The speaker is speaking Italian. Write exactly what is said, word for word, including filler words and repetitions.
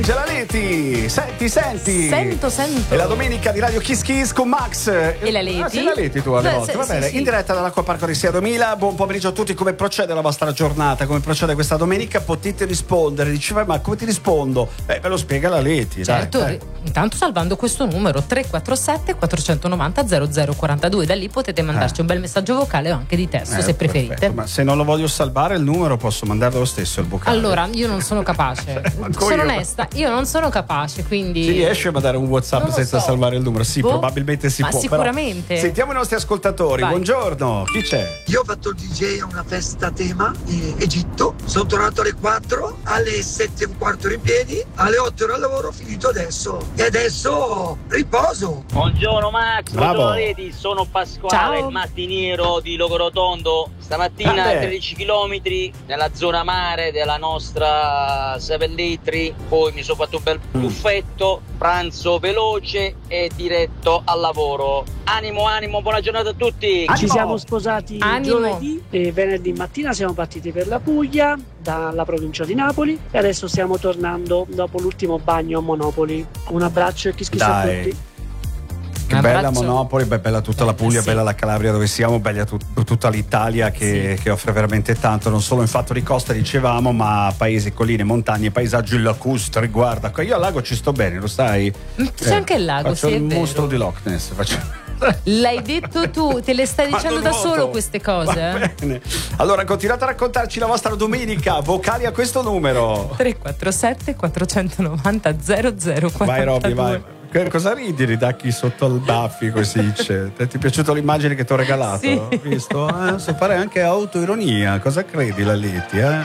Leti, senti, senti. Sento, sento. È la domenica di Radio Kiss Kiss con Max. E la Leti. Ah, sì, la Leti tu alle Beh, volte. sì, Va bene, sì, in sì. diretta dall'Acquaparco di Sia duemila. Buon pomeriggio a tutti. Come procede la vostra giornata? Come procede questa domenica? Potete rispondere. Diceva, ma come ti rispondo? Beh, ve lo spiega la Leti. Certo, dai, dai. intanto salvando questo numero tre quattro sette quattro nove zero zero zero quattro due, da lì potete mandarci Eh. un bel messaggio vocale o anche di testo Eh, se preferite. perfetto. Ma se non lo voglio salvare il numero posso mandarlo lo stesso il vocale. Allora, io non sono capace. Manco Sono io. onesta, io non sono capace, quindi. Si riesce a mandare un WhatsApp Non lo senza so. salvare il numero? Sì, Boh, probabilmente si ma può. sicuramente. Però sentiamo i nostri ascoltatori. Vai. Buongiorno, chi c'è? Io ho fatto il D J a una festa a tema in Egitto, sono tornato alle quattro, alle sette e un quarto ero in piedi, alle otto ero al lavoro, ho finito adesso e adesso riposo. Buongiorno Max, Bravo. buongiorno Leti, sono Pasquale, Ciao. il mattiniero di Logorotondo. Stamattina Grande. tredici chilometri nella zona mare della nostra Savelletri, poi mi sono fatto un bel buffetto, pranzo veloce e diretto al lavoro. Animo, animo, buona giornata a tutti! Animo. Ci siamo sposati Animo. giovedì e venerdì mattina siamo partiti per la Puglia, dalla provincia di Napoli, e adesso stiamo tornando dopo l'ultimo bagno a Monopoli. Un abbraccio e chi schissa a Dai. tutti. Che Un bella abbraccio. Monopoli, beh, bella tutta la Puglia, Sì. bella la Calabria dove siamo, bella tut- tutta l'Italia che, che offre veramente tanto, non solo in fatto di costa dicevamo, ma paesi, colline, montagne, paesaggi lacustri, guarda, io al lago ci sto bene, lo sai? C'è anche il lago, faccio sì, è il vero. mostro di Loch Ness, faccio... L'hai detto tu, te le stai dicendo Quando da nuoto. solo queste cose? Va eh? bene. Allora continuate a raccontarci la vostra domenica, vocali a questo numero. tre quattro sette quattro nove zero zero zero quattro due. Vai Robby, vai. Che- Cosa ridi, ridacchi sotto al baffi, come si dice? Ti è piaciuta l'immagine che ti ho regalato? Sì. Visto? Eh, so fare anche autoironia, cosa credi la Leti, eh?